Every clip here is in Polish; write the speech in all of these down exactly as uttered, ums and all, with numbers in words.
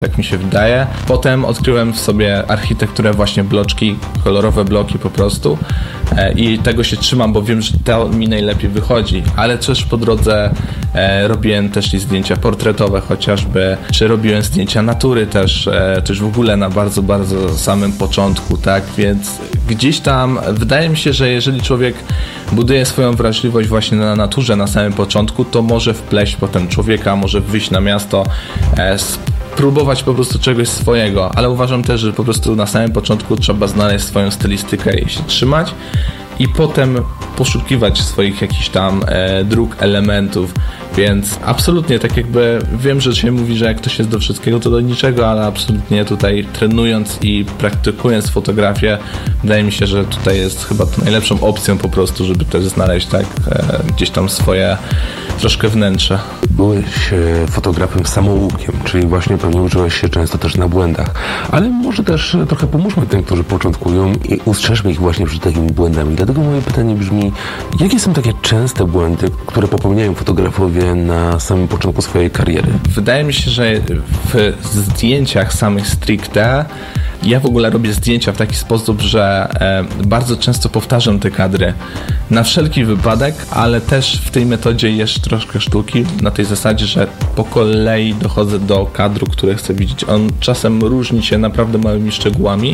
tak mi się wydaje. Potem odkryłem w sobie architekturę właśnie bloczki, kolorowe bloki po prostu e, i tego się trzymam, bo wiem, że to mi najlepiej wychodzi, ale też po drodze e, robiłem też i zdjęcia portretowe chociażby, czy robiłem zdjęcia natury też, e, też w ogóle na bardzo, bardzo samym początku, tak, więc gdzieś tam wydaje mi się, że jeżeli człowiek buduje swoją wrażliwość właśnie na naturze na samym początku, to może wpleść potem człowieka, może wyjść na miasto, e, próbować po prostu czegoś swojego, ale uważam też, że po prostu na samym początku trzeba znaleźć swoją stylistykę i się trzymać i potem poszukiwać swoich jakichś tam e, dróg, elementów, więc absolutnie tak jakby wiem, że się mówi, że jak ktoś jest do wszystkiego, to do niczego, ale absolutnie tutaj trenując i praktykując fotografię, wydaje mi się, że tutaj jest chyba to najlepszą opcją po prostu, żeby też znaleźć tak e, gdzieś tam swoje troszkę wnętrze. Byłeś e, fotografem samoukiem, czyli właśnie pewnie uczyłeś się często też na błędach, ale może też e, trochę pomóżmy tym, którzy początkują i ustrzeżmy ich właśnie przed takimi błędami. Dlatego moje pytanie brzmi, jakie są takie częste błędy, które popełniają fotografowie na samym początku swojej kariery? Wydaje mi się, że w zdjęciach samych stricte ja w ogóle robię zdjęcia w taki sposób, że e, bardzo często powtarzam te kadry na wszelki wypadek, ale też w tej metodzie jest troszkę sztuki na tej zasadzie, że po kolei dochodzę do kadru, który chcę widzieć. On czasem różni się naprawdę małymi szczegółami,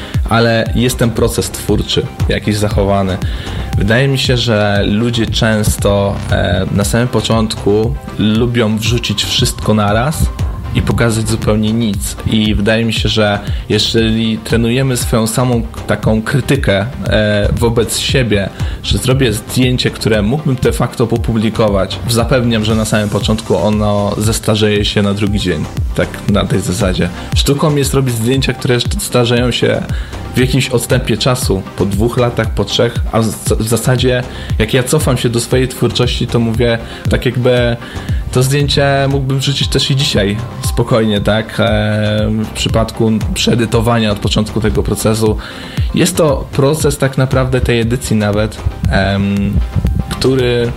ale jest ten proces twórczy jakiś zachowany. Wydaje mi się, że ludzie często e, na samym początku lubią wrzucić wszystko naraz i pokazać zupełnie nic. I wydaje mi się, że jeżeli trenujemy swoją samą taką krytykę e, wobec siebie, że zrobię zdjęcie, które mógłbym de facto popublikować, zapewniam, że na samym początku ono zestarzeje się na drugi dzień. Tak na tej zasadzie. Sztuką jest robić zdjęcia, które starzeją się w jakimś odstępie czasu, po dwóch latach, po trzech, a w zasadzie jak ja cofam się do swojej twórczości, to mówię tak jakby to zdjęcie mógłbym wrzucić też i dzisiaj spokojnie, tak? W przypadku przeedytowania od początku tego procesu. Jest to proces tak naprawdę tej edycji nawet, który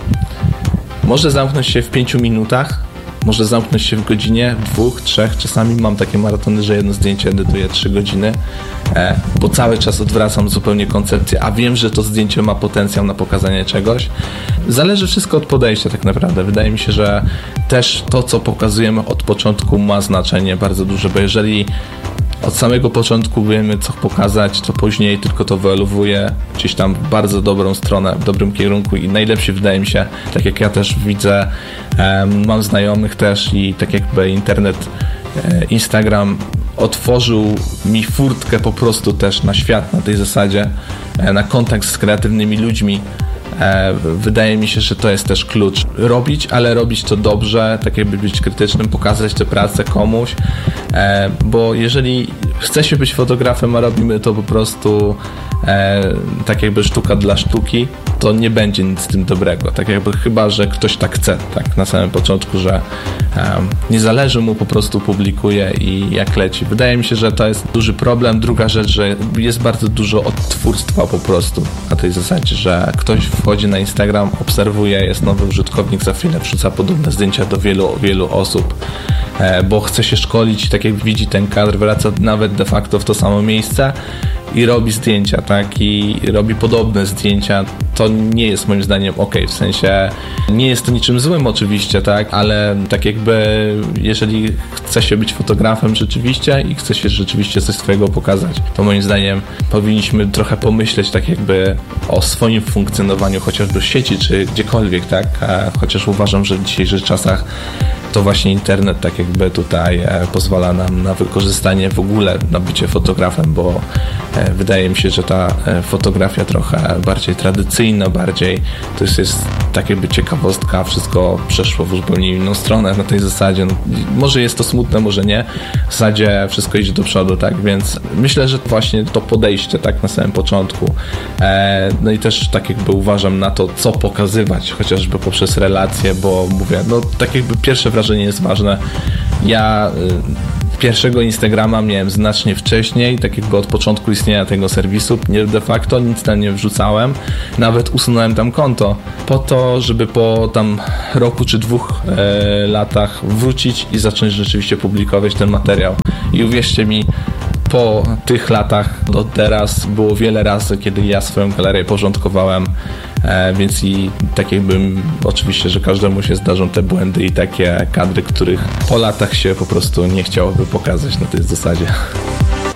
może zamknąć się w pięciu minutach, może zamknąć się w godzinie, dwóch, trzech. Czasami mam takie maratony, że jedno zdjęcie edytuję trzy godziny, e, bo cały czas odwracam zupełnie koncepcję, a wiem, że to zdjęcie ma potencjał na pokazanie czegoś. Zależy wszystko od podejścia tak naprawdę. Wydaje mi się, że też to, co pokazujemy od początku, ma znaczenie bardzo duże, bo jeżeli od samego początku wiemy, co pokazać, to później tylko to wyewoluuje gdzieś tam w bardzo dobrą stronę, w dobrym kierunku i najlepszy wydaje mi się, tak jak ja też widzę, um, mam znajomych też i tak jakby internet, e, Instagram otworzył mi furtkę po prostu też na świat, na tej zasadzie, e, na kontakt z kreatywnymi ludźmi. E, wydaje mi się, że to jest też klucz. Robić, ale robić to dobrze, tak jakby być krytycznym, pokazać tę pracę komuś, e, bo jeżeli chce się być fotografem, a robimy to po prostu e, tak jakby sztuka dla sztuki, to nie będzie nic z tym dobrego. Tak jakby chyba, że ktoś tak chce, tak na samym początku, że e, nie zależy mu, po prostu publikuje i jak leci. Wydaje mi się, że to jest duży problem. Druga rzecz, że jest bardzo dużo odtwórstwa po prostu na tej zasadzie, że ktoś wchodzi na Instagram, obserwuje, jest nowy użytkownik, za chwilę wrzuca podobne zdjęcia do wielu, wielu osób, e, bo chce się szkolić i tak jak widzi ten kadr, wraca nawet de facto w to samo miejsce i robi zdjęcia, tak, i robi podobne zdjęcia. To nie jest moim zdaniem okej, w sensie nie jest to niczym złym oczywiście, tak, ale tak jakby jeżeli chce się być fotografem rzeczywiście i chce się rzeczywiście coś swojego pokazać, to moim zdaniem powinniśmy trochę pomyśleć tak jakby o swoim funkcjonowaniu chociażby w sieci czy gdziekolwiek, tak, a chociaż uważam, że w dzisiejszych czasach to właśnie internet tak jakby tutaj e, pozwala nam na wykorzystanie w ogóle na bycie fotografem, bo e, wydaje mi się, że ta e, fotografia trochę bardziej tradycyjna, bardziej to jest, jest tak jakby ciekawostka, wszystko przeszło w zupełnie inną stronę na tej zasadzie. No, może jest to smutne, może nie. W zasadzie wszystko idzie do przodu, tak, więc myślę, że właśnie to podejście tak na samym początku. E, no i też tak jakby uważam na to, co pokazywać, chociażby poprzez relacje, bo mówię, no tak jakby pierwsze wrażenie jest ważne. Ja Pierwszego Instagrama miałem znacznie wcześniej, tak jakby od początku istnienia tego serwisu. Nie, de facto nic tam nie wrzucałem, nawet usunąłem tam konto po to, żeby po tam roku czy dwóch e, latach wrócić i zacząć rzeczywiście publikować ten materiał. I uwierzcie mi, po tych latach do teraz było wiele razy, kiedy ja swoją galerię porządkowałem, e, więc i tak jakbym, oczywiście, że każdemu się zdarzą te błędy i takie kadry, których po latach się po prostu nie chciałoby pokazać na tej zasadzie.